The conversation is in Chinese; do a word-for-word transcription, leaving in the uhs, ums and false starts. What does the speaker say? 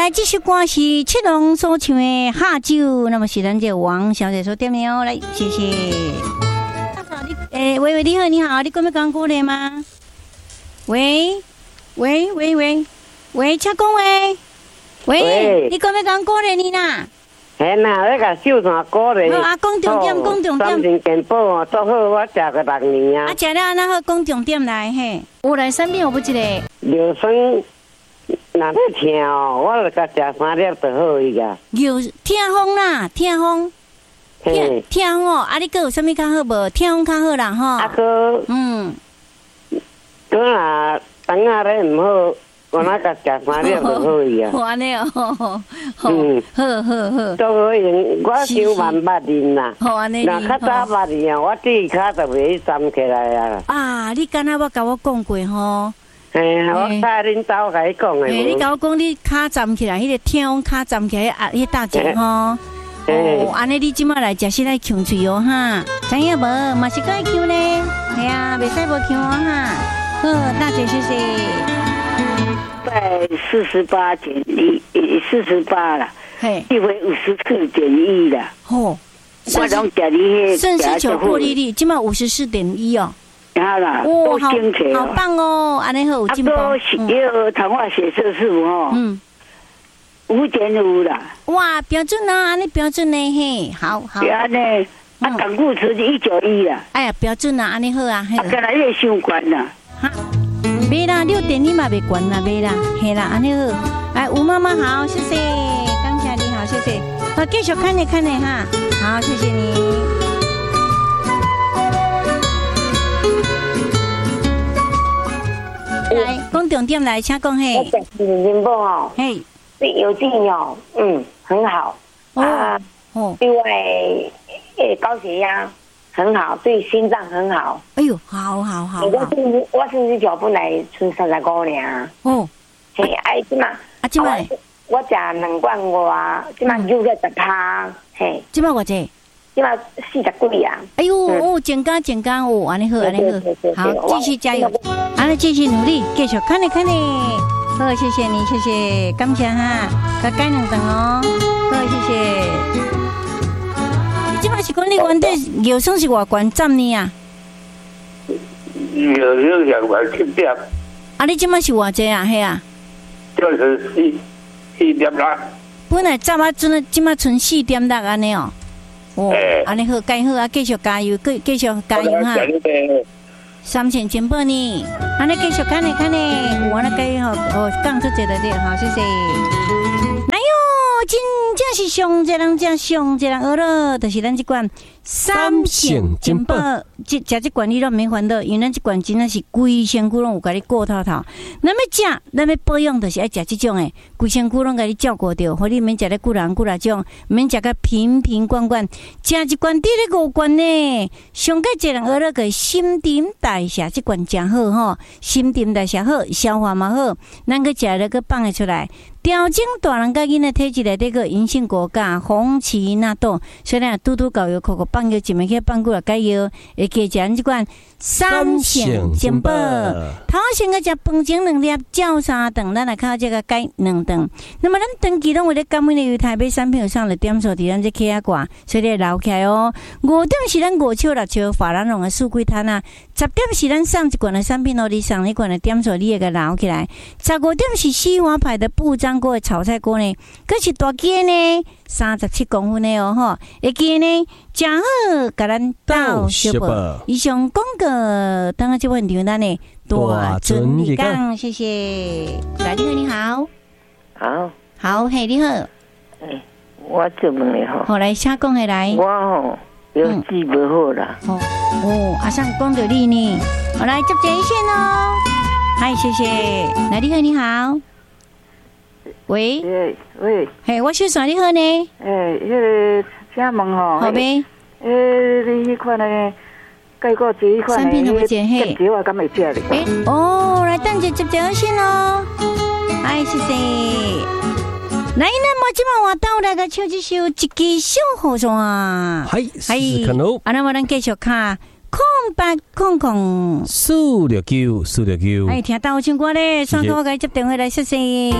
来继续歌是七龙所唱的《下酒》，那么是咱这王小姐所点的哦，来谢谢。诶，喂喂，你好，你好，你讲要讲歌嘞吗？喂喂喂喂喂，请讲喂喂，你讲要讲歌嘞你呐？ 嘿呐，你甲秀山歌嘞。 好啊，讲重点，讲重点。 三斤健保哦，做好我食个六年啊。啊， 食了安那好，讲重点来嘿。有来产品有不一个？ 硫酸，若咧听哦，我就甲食三粒就好伊个。 有痛风啦，痛风。痛痛风哦，啊，你佫有啥物较好无？痛风较好啦吼。 啊，佫嗯，佫若肠仔咧毋好。我那个食三粒就好伊啊！ 好安尼哦，嗯，好好好， 都好用。我想万捌人啦， 好安尼。 若较早捌人啊，我第卡就袂站起来啊。 啊，你敢若我甲我讲过吼？ 嘿，我甲恁兜甲伊讲的。 嘿，你甲我讲你骹站起来，迄个痛骹站起来啊，迄大只吼。哦，安尼你即马来食先来呛喙哦哈，知影无？嘛是该呛呢，系啊，袂使无呛哦哈。好，大姐谢谢。 在四十八减一，四十八了， 嘿， 一回五十四点一了。 哦， 我拢食你迄肾丝球过滤率，今晚五十四点一哦。 然后啦， 哇，好， 好好棒哦！安尼好有进步。 啊，也有糖化血色素哦，嗯，五点五啦。 哇，标准啊，安尼标准呢嘿，好好。 安尼，啊，胆固醇一九一啦。 哎呀，标准啊，安尼好啊，嘿。 啊，干来越伤悬啦。 哈。没啦，六点你嘛别管啦，没啦，嘿啦，安尼好。哎，吴妈妈好，谢谢，刚才你好，谢谢。好，继续看你看你哈，好，谢谢你。来，讲重点来，请讲嘿。 我食金金宝哦，嘿，对有地哦，嗯，很好啊，哦，另外诶，高血压。很好，对心脏很好。 哎呦，好好好！ 我甚至我甚至脚本来剩三十五尔。哦，嘿，哎，即嘛， 啊，即嘛， 我食两罐外，即嘛肉在十趴，嘿， 即嘛偌济？ 即嘛四十几啊。 哎呦，哦，健康健康哦，安尼好，安尼好，好，继续加油，安尼继续努力，继续看你看你，好，谢谢你，谢谢，感谢哈，再改两顿哦，好，谢谢。即摆是讲你原底药算是偌悬站呢啊？ 药了两万七点。 啊，你即摆是偌济啊？嘿啊？ 就是四四点六。 本来站啊，阵即摆剩四点六安尼哦。哦，安尼好，改好啊，继续加油，继继续加油哈。三千钱报呢，安尼继续看呢看呢，我那改吼哦，讲出这个的，好，谢谢。哎呦，真正是上一人，正上一人学了，就是咱这款三线金宝，这食这罐你都免烦恼，因为咱这罐真的是规身躯拢有甲你顾透透。咱要食，咱要保养，就是爱食这种诶，规身躯拢甲你照顾着，互你免食咧久人久来种，免食个瓶瓶罐罐，食一罐滴咧五罐呢。上个一人学了个新陈代谢，这罐真好吼，新陈代谢好，消化嘛好，咱个食了个放会出来。调整大人甲囡仔体质内底个银杏果苷、红荠纳豆，所以咱拄拄搞药，口口放药，一暝去放过来解药，会加食咱即款三线金宝。头先个食饭前两粒，照三顿，咱来靠这个解两顿。那么咱长期拢有咧感染的犹太买产品有上了点数伫咱这起啊挂，所以留起来哦。五点是咱五笑六笑，法兰龙的四季摊啊。十点是咱上一罐的产品哦，你上一罐的点数你会个留起来。十五点是西华牌的布张锅的炒菜锅呢，佫是大鸡呢，三十七公分的哦吼，会记呢，真好，甲咱到小宝。以上广告，当下这问题咱呢，大尊一讲，谢谢。来，你好，你好， 好， 好，嘿，你好， 哎，我做问你吼， 好来，请讲下来， 我吼。有治不好啦。 哦哦，阿上讲到你呢，我来接接一线哦。嗨，谢谢。来，你好，你好。喂。 喂喂。 嘿，我小嫂你好呢。 诶，迄个请问吼。 好呗。 诶，你迄款呢？介过这一款呢？ 产品都不见嘿。 接我敢会食哩？ 诶，哦，来等者接接一线哦。嗨，谢谢。来，那么今晚我到来个唱一首一支小河山啊， 系是看到， 啊，那我咱继续看空白空空四六九四六九， 哎，听到我唱歌咧，上个我该接电话来，谢谢。